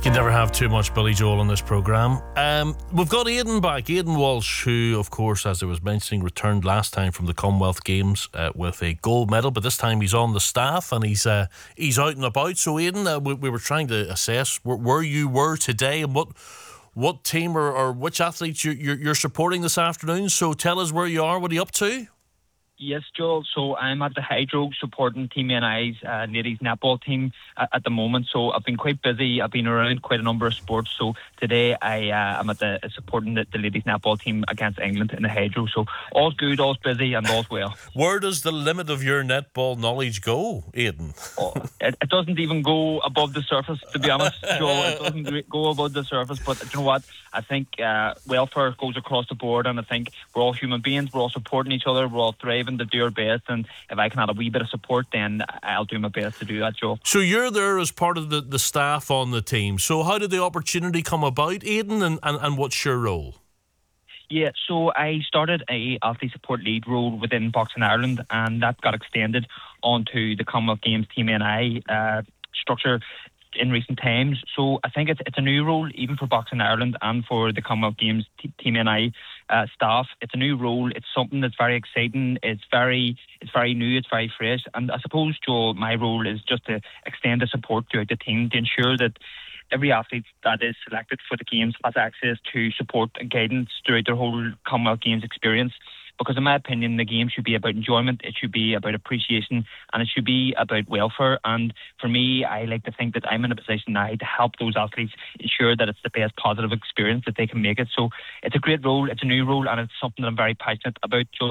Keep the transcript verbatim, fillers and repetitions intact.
You can never have too much Billy Joel on this programme. Um, we've got Aidan back. Aidan Walsh, who, of course, as I was mentioning, returned last time from the Commonwealth Games uh, with a gold medal, but this time he's on the staff and he's uh, he's out and about. So, Aidan, uh, we, we were trying to assess where, where you were today and what what team or, or which athletes you, you're, you're supporting this afternoon. So, tell us where you are. What are you up to? Yes, Joel. So I'm at the Hydro supporting Team N I's uh, ladies netball team uh, at the moment. So I've been quite busy. I've been around quite a number of sports. So today I uh, am at the uh, supporting the, the ladies netball team against England in the Hydro. So all's good, all's busy, and all's well. Where does the limit of your netball knowledge go, Aidan? Oh, it, it doesn't even go above the surface, to be honest, Joel. It doesn't go above the surface. But you know what? I think uh, welfare goes across the board, and I think we're all human beings. We're all supporting each other. We're all thriving to do our best, and if I can add a wee bit of support, then I'll do my best to do that, Joe. So you're there as part of the, the staff on the team. So how did the opportunity come about, Aidan, and, and, and what's your role? Yeah, so I started a athlete support lead role within Boxing Ireland, and that got extended onto the Commonwealth Games Team N I uh, structure in recent times. So I think it's it's a new role even for Boxing Ireland and for the Commonwealth Games t- Team N I uh, staff. It's a new role. It's something that's very exciting. It's very it's very new. It's very fresh. And I suppose, Joe, my role is just to extend the support throughout the team to ensure that every athlete that is selected for the Games has access to support and guidance throughout their whole Commonwealth Games experience. Because in my opinion, the game should be about enjoyment, it should be about appreciation, and it should be about welfare. And for me, I like to think that I'm in a position now to help those athletes ensure that it's the best positive experience that they can make it. So it's a great role, it's a new role, and it's something that I'm very passionate about, Joe.